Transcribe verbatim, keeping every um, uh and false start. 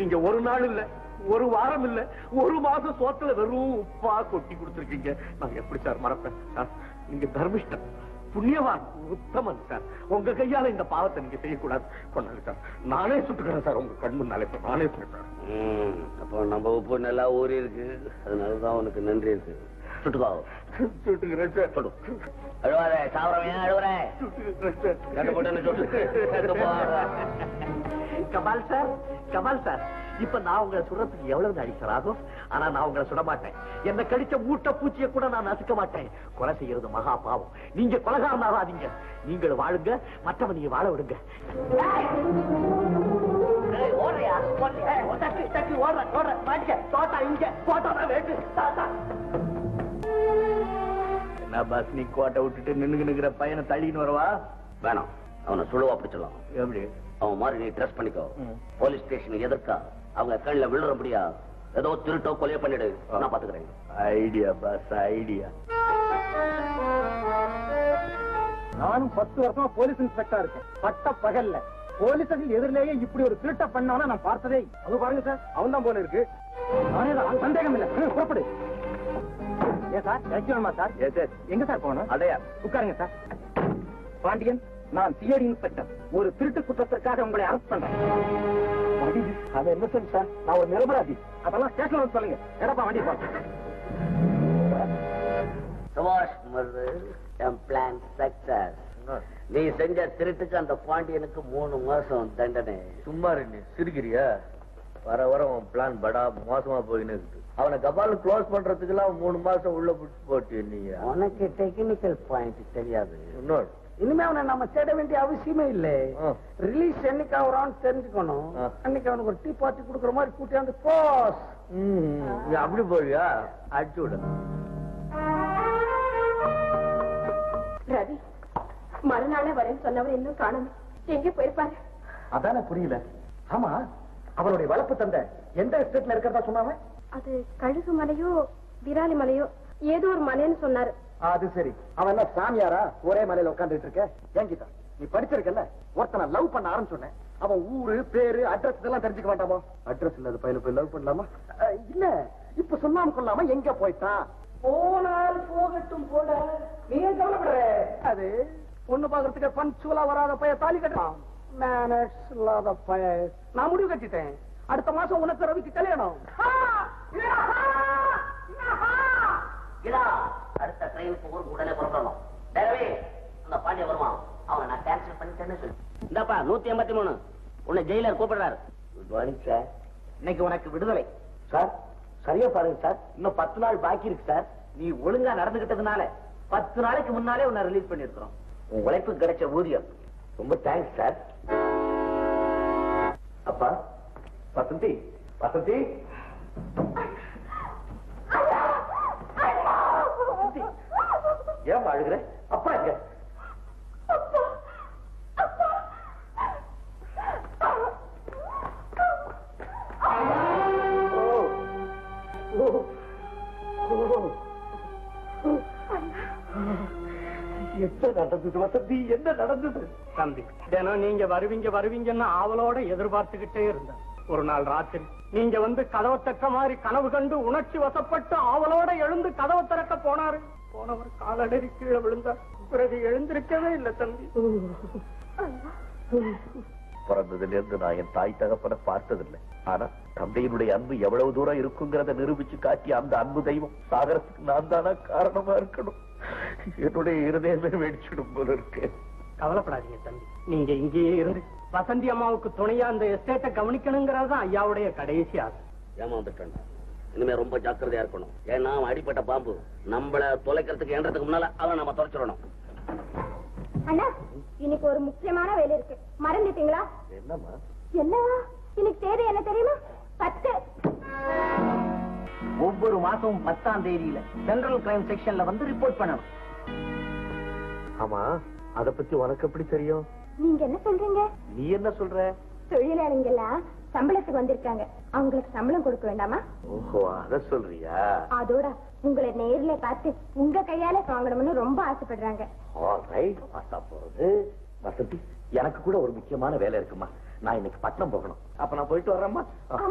நீங்க ஒரு நாள் இல்ல, ஒரு வாரம் இல்ல, ஒரு மாசம் சோத்துல வெறும் உப்பா கொட்டி கொடுத்துருக்கீங்க. நான் எப்படி சார் மறப்பேன்? நீங்க தர்மிஷ்டன், புண்ணியவான், உத்தமன் சார். உங்க கையால இந்த பாவத்தை நீங்க செய்யக்கூடாது. கொண்டாங்க சார், நானே சுட்டுக்கிறேன் சார் உங்க கண் முன்னாலே. நானே சுட்டுக்கிறேன். அப்போ நம்ம உப்பு நல்லா ஊறி இருக்கு, அதனாலதான் உனக்கு நன்றி இருக்கு. சுட்டுக்கோ. சுட்டுக்கிறேன் சார். சுடு. அழுவாரே சாவரம், அழுவுறே. கமால் சார், கமால் சார், இப்ப நான் உங்களை சுடுறதுக்கு எவ்வளவு நாடி சார் ஆகும்? ஆனா நான் உங்களை சுட மாட்டேன். என்ன கடிச்ச மூட்டை பூச்சியை கூட நான் நசுக்க மாட்டேன். கொலை செய்யறது மகா பாவம். நீங்க கொலைகாரனாகாதீங்க. நீங்கள் வாழுங்க, மற்றவன் நீங்க வாழ விடுங்க. என்ன பாஸ், நீ கோட்டை விட்டுட்டு நின்னுக்கு நிக்கிற பையனை தள்ளின்னு வரவா? வேணாம், அவனை சுழுவா பிடிச்சலாம். எப்படி? அவன் மாதிரி நீ ட்ரெஸ் பண்ணிக்கோ. போலீஸ் ஸ்டேஷன் எதிர்க்கா அவங்க கண்ணில் விழுறபடியா ஏதோ திருட்டோ கொலையோ பண்ணிடு, நான் பாத்துக்கிறேன். Idea pass, idea. நானும் பத்து வருஷமா போலீஸ் இன்ஸ்பெக்டரா இருக்கேன். பட்ட பகல்ல போலீஸ் எதிரிலேயே இப்படி ஒரு திருட்ட பண்ணவன நான் பார்த்ததே. அது பாருங்க சார், அவன் தான் போல இருக்கு. சந்தேகம் இல்ல, புறப்படு. ஏன் சார் இறக்கணுமா சார்? எங்க சார் போகணும்? அடையா, உட்காருங்க சார். பாண்டியன், நான் சிஐடி இன்ஸ்பெக்டர். ஒரு திருட்டு குற்றத்திற்காக உங்களை அரெஸ்ட் பண்றேன். அது என்ன சார்? நான் ஒரு நிரபராதி. அதெல்லாம் ஸ்டேஷன் வந்து சொல்லுங்க. எடப்பா வண்டி போ. சுபாஷ் மருது, என் பிளான் சக்சஸ். நீ செஞ்ச திருட்டுக்கு அந்த பாண்டியனுக்கு மூணு மாசம் தண்டனை. சும்மா ரெண்டு சிரிக்கிறியா? வர வர உன் பிளான் படா மோசமா போயின்னு இருக்குது. அவனை கபால் க்ளோஸ் பண்றதுக்கு எல்லாம் மூணு மாசம் உள்ள போட்டு நீங்க. உனக்கு டெக்னிக்கல் பாயிண்ட் தெரியாது. இன்னொரு இனிமே அவனை நம்ம தேட வேண்டிய அவசியமே இல்லை. ரிலீஸ் என்னைக்கு ஆகுறான்னு தெரிஞ்சுக்கணும். அன்னைக்கு அவனுக்கு ஒரு டீ பார்ட்டி கொடுக்குற மாதிரி கூட்டியாந்து போஸ். அப்படி போவியா? அடிச்சு விட. ரவி மறுநாளே வரேன்னு சொன்னவர் இன்னும் காணணும். எங்க போயிருப்பாரு? அதானே புரியல. ஆமா, அவனுடைய வளர்ப்பு தந்தை எந்த எஸ்டேட்ல இருக்கிறதா சொன்னாங்க? அது கழுகு மலையோ விராலி மலையோ ஏதோ ஒரு மலைன்னு சொன்னாரு. அது சரி. அவன் என்ன சாமியாரா ஒரே மலையில உட்காந்துட்டு இருக்க? ஏங்கிட்டா, நீ படிச்சிருக்கல, ஒருத்தனை லவ் பண்ண ஆரம்பிச்சோன்னே அவன் ஊரு பேரு அட்ரஸ் இதெல்லாம் தெரிஞ்சுக்க வேண்டாமா? அட்ரஸ் இல்லாத பையனை போய் லவ் பண்ணலாமா? இல்ல, இப்ப சொல்லாம கொள்ளாம எங்க போயிட்டான்? போனால் போகட்டும் போட, நீ கவலைப்படுற. அது பொண்ணு பாக்குறதுக்கு பஞ்சுவலா வராத பைய தாலி கட்டலாம். மேனர்ஸ் இல்லாத பைய. நான் முடிவு கட்டிட்டேன், அடுத்த மாசம் உனக்கு ரவிக்கு கல்யாணம். அடுத்த ட்ரெயினுக்கு ஊருக்கு உடனே புறப்படணும். ரவி, அந்த பாண்டிய வருவான், அவனை நான் கேன்சல் பண்ணிட்டேன்னு சொல்லு. இந்தாப்பா நூத்தி எண்பத்தி மூணு உன்னை ஜெயிலர் கூப்பிடுறாரு. Good morning sir. இன்னைக்கு உனக்கு விடுதலை சார். சரியா பாருங்க சார், இன்னும் பத்து நாள் பாக்கி இருக்கு சார். நீ ஒழுங்கா நடந்துகிட்டதுனால பத்து நாளைக்கு முன்னாலே உன்னை ரிலீஸ் பண்ணிருக்கிறோம். உன் உழைப்பு கிடைச்ச ஊதியம். ரொம்ப தேங்க்ஸ் சார். அப்பா, வசந்தி, வசந்தி, ஏன் அழுகிற? அப்பா எங்க? என்ன நடந்தது வசந்தி? என்ன நடந்தது? தம்பி, தினம் நீங்க வருவீங்க வருவீங்கன்னு ஆவலோட எதிர்பார்த்துக்கிட்டே இருந்தேன். ஒரு நாள் ராத்திரி நீங்க வந்து கதவை தக்க மாதிரி கனவு கண்டு உணர்ச்சி வசப்பட்டு ஆவலோட எழுந்து கதவை திறக்க போனாரு. போனவர் காலடறி கீழே விழுந்தார். பிறகு எழுந்திருக்கவே இல்லை தம்பி. பிறந்ததுல இருந்து நான் என் தாய் தகப்பனை பார்த்ததில்லை. ஆனா தந்தையினுடைய அன்பு எவ்வளவு தூரம் இருக்குங்கிறத நிரூபிச்சு காட்டிய அந்த அன்பு தெய்வம் சாகரத்துக்கு நான் தானா காரணமா இருக்கணும். என்னுடைய இருதயமே வெடிச்சிடும் போல இருக்கு. கவலைப்படாதீங்க தம்பி, நீங்க இங்கேயே இருந்து வசந்தி அம்மாவுக்கு துணையா அந்த எஸ்டேட்டை கவனிக்கணுங்கிறது ஐயாவுடைய கடைசி ஆசை. ஏமாந்துட்டேன். இனிமே ரொம்ப ஜாக்கிரதையா இருக்கணும். ஏன்னா அவன் அடிப்பட்ட பாம்பு. நம்மள தொலைக்கிறதுக்கு என்றதுக்கு முன்னால அவன் நம்ம தொலைச்சிடணும். அண்ணா, இன்னைக்கு ஒரு முக்கியமான வேலை இருக்கு, மறந்துட்டீங்களா? என்னம்மா? என்னவா? இன்னைக்கு தேதி என்ன தெரியுமா? பத்து. ஒவ்வொரு மாசமும் பத்தாம் தேதியில சென்ட்ரல் கிரைம் செக்ஷன்ல வந்து ரிப்போர்ட் பண்ணணும். ஆமா, அத பத்தி உனக்கு எப்படி தெரியும்? நீங்க என்ன சொல்றீங்க? நீ என்ன சொல்ற? தொழிலாளிங்க எல்லாம் சம்பளத்துக்கு வந்திருக்காங்க, அவங்களுக்கு சம்பளம் கொடுக்க வேண்டாமா? ஓஹோ, அத சொல்றியா? அதோட உங்களை நேர்ல பார்த்து உங்க கையால வாங்கணும்னு ரொம்ப ஆசைப்படுறாங்க. போறது வசதி, எனக்கு கூட ஒரு முக்கியமான வேலை இருக்குமா. நான் இன்னைக்கு பட்டணம் போகணும். அப்ப நான் போயிட்டு வர்றேம்மா.